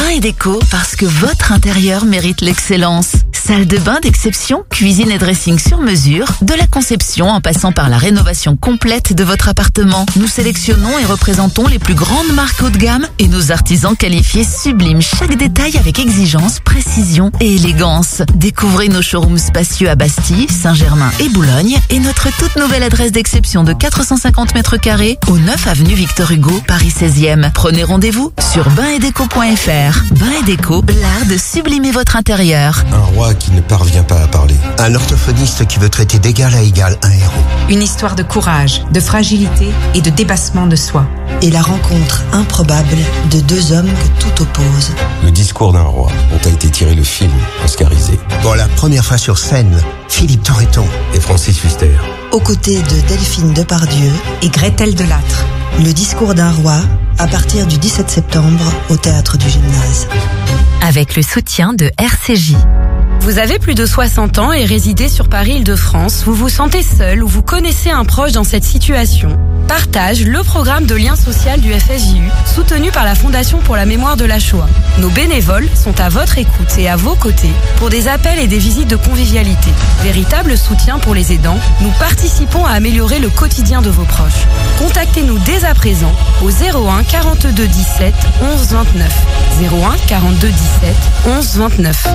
Bain & Déco, parce que votre intérieur mérite l'excellence. Salle de bain d'exception, cuisine et dressing sur mesure, de la conception en passant par la rénovation complète de votre appartement. Nous sélectionnons et représentons les plus grandes marques haut de gamme et nos artisans qualifiés subliment chaque détail avec exigence, précision et élégance. Découvrez nos showrooms spacieux à Bastille, Saint-Germain et Boulogne et notre toute nouvelle adresse d'exception de 450 mètres carrés au 9 avenue Victor Hugo, Paris 16e. Prenez rendez-vous sur bainetdeco.fr. Bain & Déco, l'art de sublimer votre intérieur. Un roi qui ne parvient pas à parler. Un orthophoniste qui veut traiter d'égal à égal un héros. Une histoire de courage, de fragilité et de dépassement de soi. Et la rencontre improbable de deux hommes que tout oppose. Le discours d'un roi, dont a été tiré le film oscarisé. Pour la première fois sur scène, Philippe Torreton et Francis Huster. Aux côtés de Delphine Depardieu et Gretel Delattre. Le discours d'un roi, à partir du 17 septembre au Théâtre du Gymnase. Avec le soutien de RCJ. Vous avez plus de 60 ans et résidez sur Paris-Île-de-France, vous vous sentez seul ou vous connaissez un proche dans cette situation. Partage, le programme de lien social du FSJU, soutenu par la Fondation pour la mémoire de la Shoah. Nos bénévoles sont à votre écoute et à vos côtés pour des appels et des visites de convivialité. Véritable soutien pour les aidants, nous participons à améliorer le quotidien de vos proches. Contactez-nous dès à présent au 01 42 17 11 29. 01 42 17 11 29.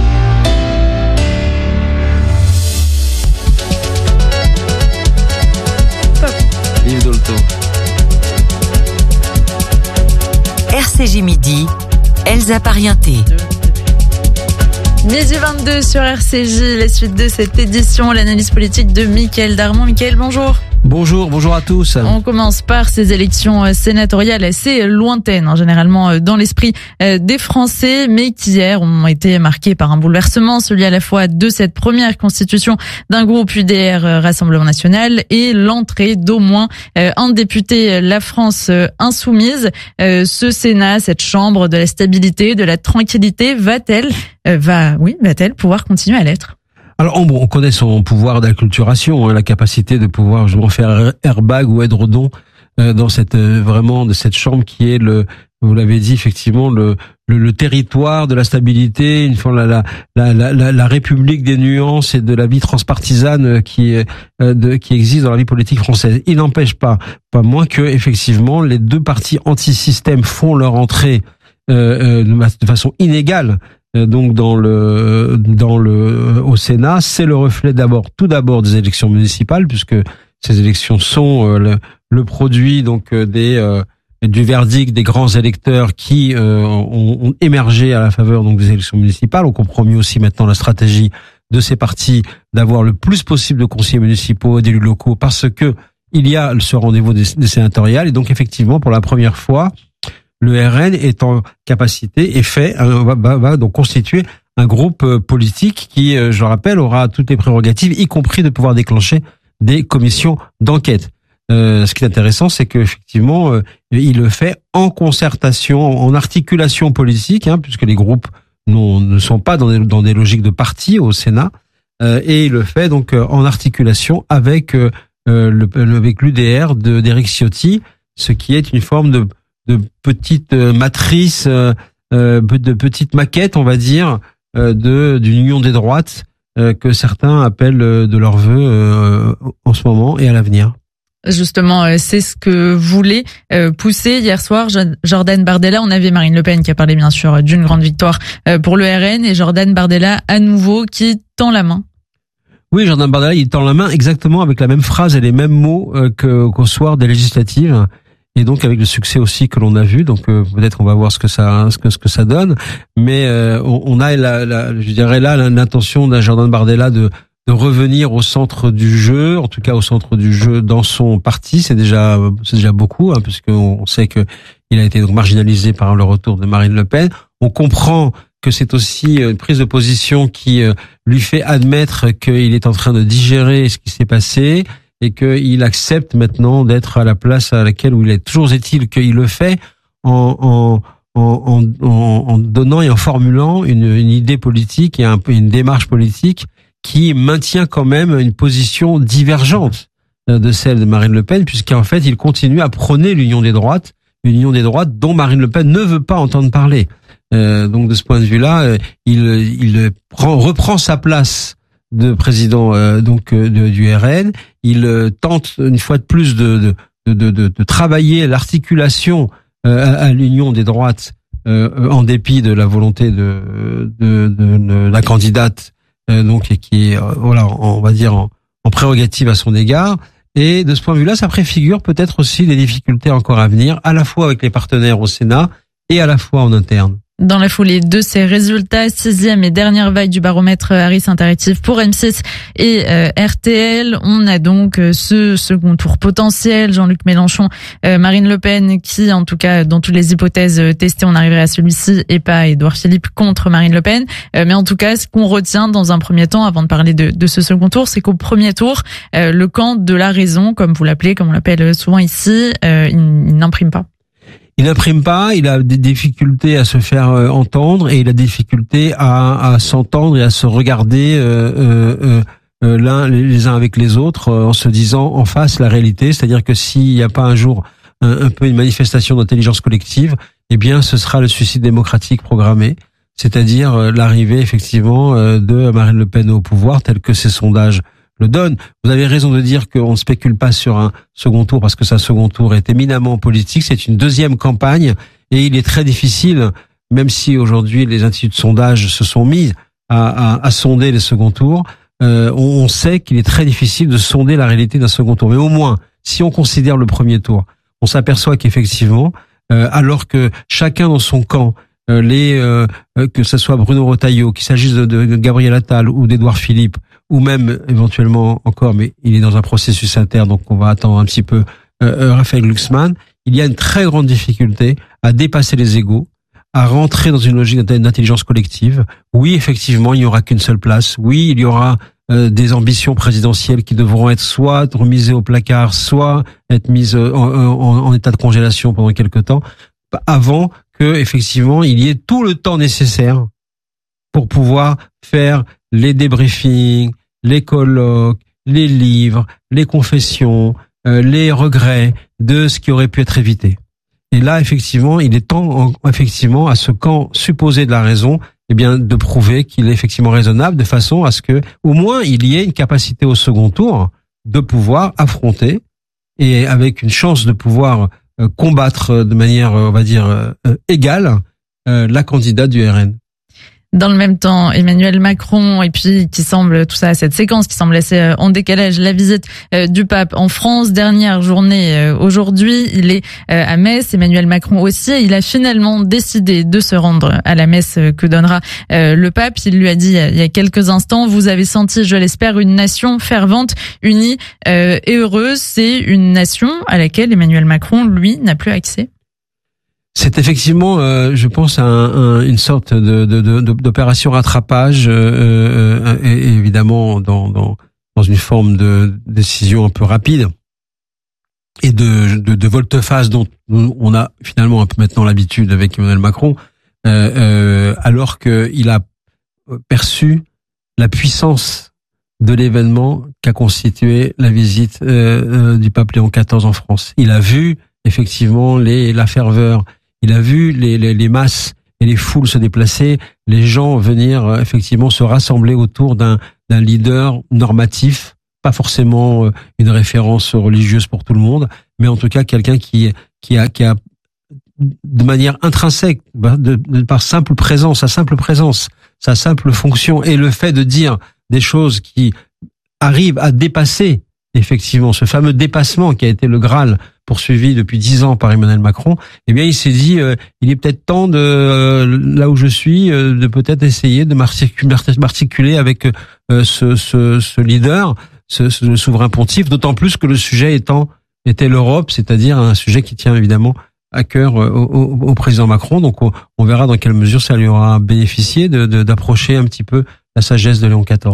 Yves Dolto. RCJ Midi, Elsa Parienté. Midi 22 sur RCJ, la suite de cette édition, l'analyse politique de Mickaël Darmon. Mickaël, bonjour. Bonjour à tous. On commence par ces élections sénatoriales assez lointaines, généralement dans l'esprit des Français, mais qui hier ont été marquées par un bouleversement, celui à la fois de cette première constitution d'un groupe UDR Rassemblement National et l'entrée d'au moins un député La France Insoumise. Ce Sénat, cette chambre de la stabilité, de la tranquillité, va-t-elle pouvoir continuer à l'être ? Alors, on connaît son pouvoir d'acculturation, la capacité de pouvoir justement faire airbag ou édredon dans cette de cette chambre qui est vous l'avez dit effectivement le territoire de la stabilité, une fois la république des nuances et de la vie transpartisane qui existe dans la vie politique française. Il n'empêche pas moins que effectivement les deux partis anti-système font leur entrée de façon inégale. Donc au Sénat, c'est le reflet tout d'abord des élections municipales, puisque ces élections sont le produit donc du verdict des grands électeurs qui ont émergé à la faveur donc des élections municipales. On comprend mieux aussi maintenant la stratégie de ces partis d'avoir le plus possible de conseillers municipaux, d'élus locaux, parce que il y a ce rendez-vous des sénatoriales, et donc effectivement pour la première fois le RN est en capacité et va donc constituer un groupe politique qui, je le rappelle, aura toutes les prérogatives, y compris de pouvoir déclencher des commissions d'enquête. Ce qui est intéressant, c'est que effectivement, il le fait en concertation, en articulation politique, puisque les groupes ne sont pas dans des logiques de parti au Sénat, et il le fait donc en articulation avec l'UDR d'Éric Ciotti, ce qui est une forme de petite matrice, de petite maquette, on va dire, d'une union des droites que certains appellent de leur vœu en ce moment et à l'avenir. Justement, c'est ce que voulait pousser hier soir Jordan Bardella. On avait Marine Le Pen qui a parlé bien sûr d'une grande victoire pour le RN, et Jordan Bardella à nouveau qui tend la main. Oui, Jordan Bardella, il tend la main exactement avec la même phrase et les mêmes mots qu'au soir des législatives. Et donc avec le succès aussi que l'on a vu, donc peut-être on va voir ce que ça donne, mais on a l'intention d'un Jordan Bardella de revenir au centre du jeu, en tout cas au centre du jeu dans son parti. C'est déjà beaucoup, puisqu'on sait que il a été donc marginalisé par le retour de Marine Le Pen. On comprend que c'est aussi une prise de position qui lui fait admettre qu'il est en train de digérer ce qui s'est passé, et qu'il accepte maintenant d'être à la place à laquelle où il est. Toujours est-il qu'il le fait en donnant et en formulant une idée politique et une démarche politique qui maintient quand même une position divergente de celle de Marine Le Pen, puisqu'en fait il continue à prôner l'union des droites dont Marine Le Pen ne veut pas entendre parler. Donc de ce point de vue-là, il reprend sa place de président du RN. Il tente une fois de plus de travailler l'articulation à l'union des droites en dépit de la volonté de la candidate qui est on va dire en prérogative à son égard. Et de ce point de vue-là, ça préfigure peut-être aussi des difficultés encore à venir, à la fois avec les partenaires au Sénat et à la fois en interne. Dans la foulée de ces résultats, 6e et dernière vague du baromètre Harris Interactive pour M6 et RTL, on a donc ce second tour potentiel. Jean-Luc Mélenchon, Marine Le Pen, qui en tout cas dans toutes les hypothèses testées, on arriverait à celui-ci et pas Édouard Philippe contre Marine Le Pen. Mais en tout cas, ce qu'on retient dans un premier temps, avant de parler de ce second tour, c'est qu'au premier tour, le camp de la raison, comme vous l'appelez, comme on l'appelle souvent ici, il n'imprime pas. Il n'imprime pas, il a des difficultés à se faire entendre et il a des difficultés à s'entendre et à se regarder les uns avec les autres en se disant en face la réalité. C'est-à-dire que s'il n'y a pas un jour un peu une manifestation d'intelligence collective, eh bien ce sera le suicide démocratique programmé, c'est-à-dire l'arrivée effectivement de Marine Le Pen au pouvoir tel que ces sondages le donne. Vous avez raison de dire qu'on ne spécule pas sur un second tour parce que ce second tour est éminemment politique. C'est une deuxième campagne et il est très difficile, même si aujourd'hui les instituts de sondage se sont mis à sonder les seconds tours, on sait qu'il est très difficile de sonder la réalité d'un second tour. Mais au moins, si on considère le premier tour, on s'aperçoit qu'effectivement, alors que chacun dans son camp, que ce soit Bruno Retailleau, qu'il s'agisse de Gabriel Attal ou d'Édouard Philippe, ou même éventuellement encore, mais il est dans un processus interne, donc on va attendre un petit peu Raphaël Glucksmann, il y a une très grande difficulté à dépasser les égos, à rentrer dans une logique d'intelligence collective. Oui, effectivement, il n'y aura qu'une seule place. Oui, il y aura des ambitions présidentielles qui devront être soit remisées au placard, soit être mises en état de congélation pendant quelque temps, avant que effectivement il y ait tout le temps nécessaire pour pouvoir faire les débriefings, les colloques, les livres, les confessions, les regrets de ce qui aurait pu être évité. Et là, effectivement, il est temps, effectivement, à ce camp supposé de la raison, eh bien, de prouver qu'il est effectivement raisonnable, de façon à ce que, au moins, il y ait une capacité au second tour de pouvoir affronter et avec une chance de pouvoir combattre de manière, on va dire, égale, la candidate du RN. Dans le même temps, Emmanuel Macron, et puis qui semble, tout ça, cette séquence qui semble assez en décalage, la visite du pape en France, dernière journée aujourd'hui, il est à Metz, Emmanuel Macron aussi, il a finalement décidé de se rendre à la messe que donnera le pape. Il lui a dit il y a quelques instants, vous avez senti, je l'espère, une nation fervente, unie et heureuse. C'est une nation à laquelle Emmanuel Macron, lui, n'a plus accès. C'est effectivement, je pense, une sorte d'opération rattrapage, et évidemment dans une forme de décision un peu rapide et de volte-face dont on a finalement un peu maintenant l'habitude avec Emmanuel Macron, alors qu'il a perçu la puissance de l'événement qu'a constitué la visite du pape Léon XIV en France. Il a vu effectivement la ferveur. Il a vu les masses et les foules se déplacer, les gens venir effectivement se rassembler autour d'un leader normatif, pas forcément une référence religieuse pour tout le monde, mais en tout cas quelqu'un qui a de manière intrinsèque, par simple présence, sa simple fonction et le fait de dire des choses qui arrivent à dépasser effectivement ce fameux dépassement qui a été le Graal poursuivi depuis 10 ans par Emmanuel Macron, eh bien il s'est dit il est peut-être temps là où je suis de peut-être essayer de m'articuler avec ce leader, ce souverain pontife, d'autant plus que le sujet était l'Europe, c'est-à-dire un sujet qui tient évidemment à cœur au président Macron. Donc on verra dans quelle mesure ça lui aura bénéficié d'approcher un petit peu la sagesse de Léon XIV.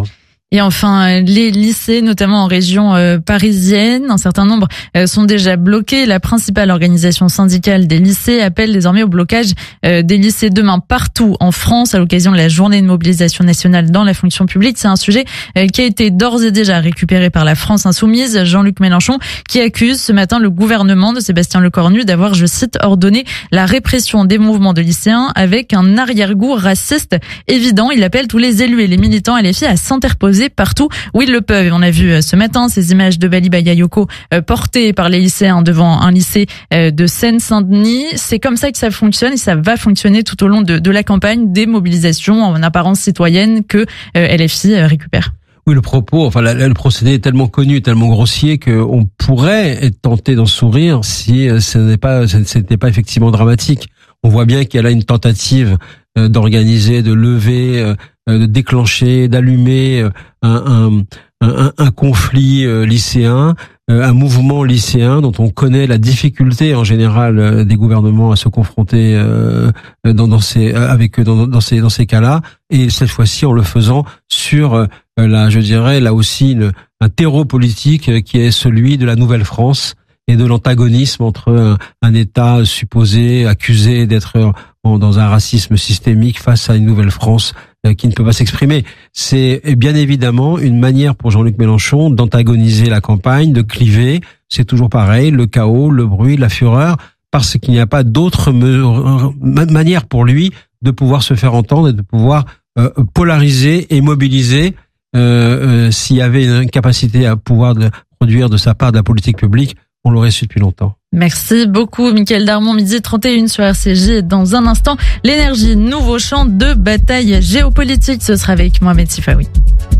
Et enfin, les lycées, notamment en région parisienne, un certain nombre sont déjà bloqués. La principale organisation syndicale des lycées appelle désormais au blocage des lycées demain partout en France à l'occasion de la journée de mobilisation nationale dans la fonction publique. C'est un sujet qui a été d'ores et déjà récupéré par la France insoumise. Jean-Luc Mélenchon qui accuse ce matin le gouvernement de Sébastien Lecornu d'avoir, je cite, ordonné la répression des mouvements de lycéens avec un arrière-goût raciste évident. Il appelle tous les élus et les militants LFI à s'interposer partout où ils le peuvent. Et on a vu ce matin ces images de Bali Bagayoko portées par les lycéens devant un lycée de Seine-Saint-Denis. C'est comme ça que ça fonctionne et ça va fonctionner tout au long de la campagne des mobilisations en apparence citoyenne que LFI récupère. Oui, le procédé est tellement connu, tellement grossier qu'on pourrait être tenté d'en sourire si ce n'était pas effectivement dramatique. On voit bien qu'il y a là une tentative d'organiser, de lever, de déclencher, d'allumer un conflit lycéen, un mouvement lycéen dont on connaît la difficulté en général des gouvernements à se confronter dans ces cas-là, et cette fois-ci en le faisant sur là aussi un terreau politique qui est celui de la Nouvelle-France et de l'antagonisme entre un État supposé, accusé d'être dans un racisme systémique face à une Nouvelle-France qui ne peut pas s'exprimer. C'est bien évidemment une manière pour Jean-Luc Mélenchon d'antagoniser la campagne, de cliver. C'est toujours pareil, le chaos, le bruit, la fureur, parce qu'il n'y a pas d'autre manière pour lui de pouvoir se faire entendre et de pouvoir polariser et mobiliser. S'il y avait une capacité à pouvoir produire de sa part de la politique publique, on l'aurait su depuis longtemps. Merci beaucoup, Mickaël Darmon, 12h31 sur RCJ. Dans un instant, l'énergie, nouveau champ de bataille géopolitique. Ce sera avec Mohamed Sifaoui.